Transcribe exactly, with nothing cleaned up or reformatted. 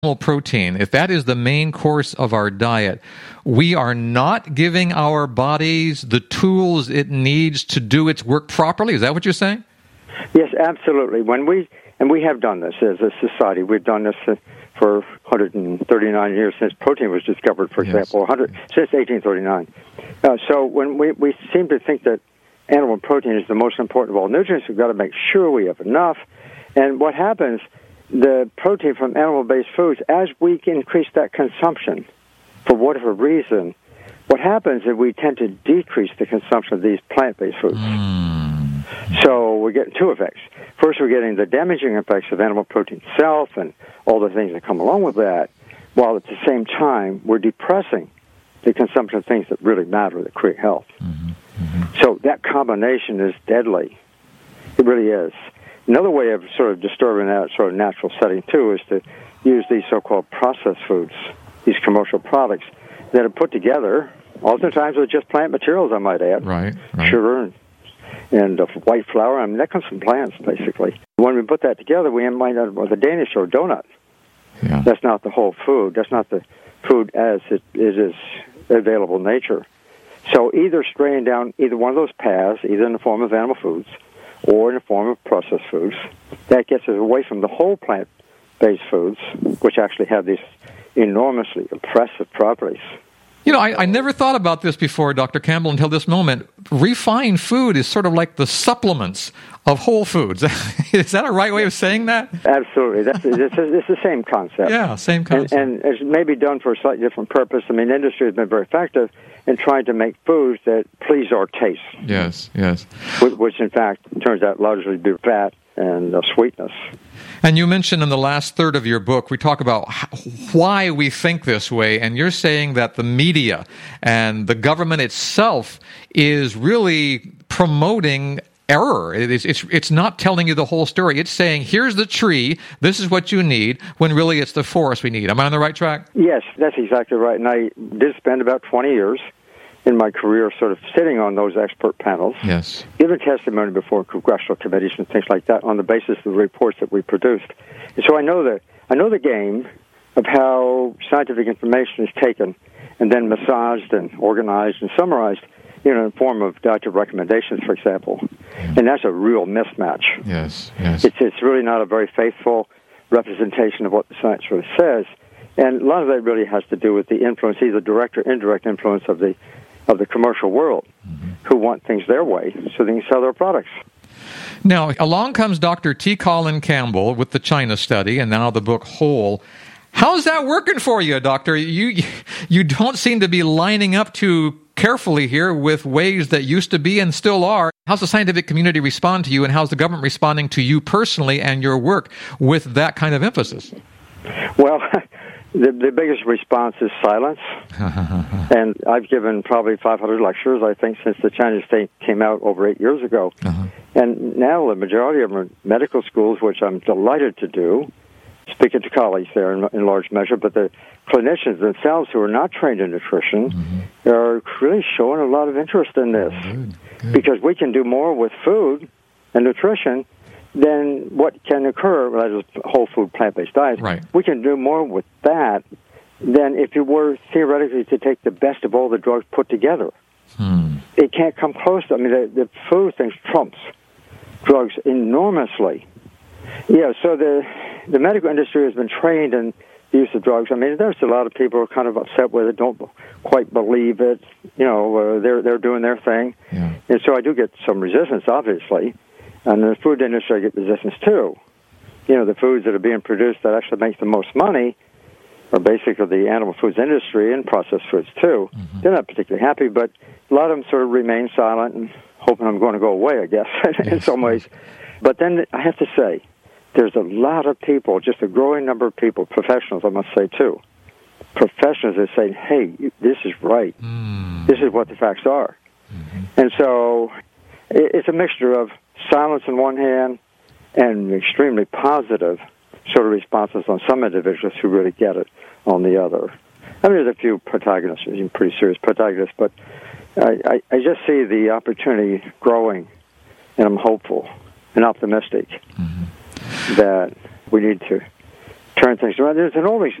animal protein, if that is the main course of our diet, we are not giving our bodies the tools it needs to do its work properly. Is that what you're saying? Yes, absolutely. When we and we have done this as a society. We've done this for one hundred thirty-nine years since protein was discovered, for yes. example, one hundred, since eighteen thirty-nine. Uh, so when we, we seem to think that animal protein is the most important of all nutrients, we've got to make sure we have enough. And what happens, the protein from animal-based foods, as we increase that consumption, for whatever reason, what happens is we tend to decrease the consumption of these plant-based foods. Mm. So we're getting two effects. First, we're getting the damaging effects of animal protein itself and all the things that come along with that, while at the same time, we're depressing the consumption of things that really matter, that create health. Mm-hmm. Mm-hmm. So that combination is deadly. It really is. Another way of sort of disturbing that sort of natural setting, too, is to use these so-called processed foods, these commercial products that are put together, oftentimes with just plant materials, I might add. Right, right. Sugar and, and uh, white flour. I mean, that comes from plants, basically. When we put that together, we might end up with a Danish or donut. Yeah. That's not the whole food. That's not the food as it, it is available in nature. So either straying down either one of those paths, either in the form of animal foods or in the form of processed foods, that gets us away from the whole plant-based foods, which actually have these enormously oppressive properties. You know, I, I never thought about this before, Doctor Campbell, until this moment. Refined food is sort of like the supplements of whole foods. Is that a right way of saying that? Absolutely. That's, it's, it's the same concept. Yeah, same concept. And, and it's maybe done for a slightly different purpose. I mean, the industry has been very effective in trying to make foods that please our taste. Yes, yes. Which, which in fact, turns out largely to be fat and uh, sweetness. And you mentioned in the last third of your book, we talk about why we think this way, and you're saying that the media and the government itself is really promoting error. It's, it's, it's not telling you the whole story. It's saying, here's the tree, this is what you need, when really it's the forest we need. Am I on the right track? Yes, that's exactly right. And I did spend about twenty years in my career sort of sitting on those expert panels, yes, giving testimony before congressional committees and things like that on the basis of the reports that we produced. And so I know the, I know the game of how scientific information is taken and then massaged and organized and summarized, you know, in the form of doctor recommendations, for example. Mm. And that's a real mismatch. Yes, yes. It's, it's really not a very faithful representation of what the science really says. And a lot of that really has to do with the influence, either direct or indirect influence of the of the commercial world, mm-hmm. who want things their way so they can sell their products. Now, along comes Doctor T. Colin Campbell with the China study and now the book Whole. How's that working for you, Doctor? You you don't seem to be lining up too carefully here with ways that used to be and still are. How's the scientific community respond to you, and how's the government responding to you personally and your work with that kind of emphasis? Well, the, the biggest response is silence. And I've given probably five hundred lectures, I think, since the Chinese state came out over eight years ago. Uh-huh. And now the majority of them are medical schools, which I'm delighted to do, speaking to colleagues there in, in large measure, but the clinicians themselves who are not trained in nutrition mm-hmm. are really showing a lot of interest in this. Good, good. Because we can do more with food and nutrition than what can occur, that is whole food, plant-based diet. Right. We can do more with that than if you were theoretically to take the best of all the drugs put together. Hmm. It can't come close to, I mean, the, the food thing trumps drugs enormously. Yeah, so the the medical industry has been trained in the use of drugs. I mean, there's a lot of people who are kind of upset with it, don't quite believe it. You know, uh, they're they're doing their thing. Yeah. And so I do get some resistance, obviously. And the food industry, I get resistance, too. You know, the foods that are being produced that actually make the most money are basically the animal foods industry and processed foods, too. Mm-hmm. They're not particularly happy, but a lot of them sort of remain silent and hoping I'm going to go away, I guess, in yes. some ways. But then I have to say, there's a lot of people, just a growing number of people, professionals, I must say, too. Professionals that say, hey, this is right. Mm. This is what the facts are. Mm-hmm. And so it's a mixture of silence on one hand and extremely positive sort of responses on some individuals who really get it on the other. I mean, there's a few protagonists, pretty serious protagonists, but I, I, I just see the opportunity growing, and I'm hopeful and optimistic mm-hmm. that we need to turn things around. There's enormous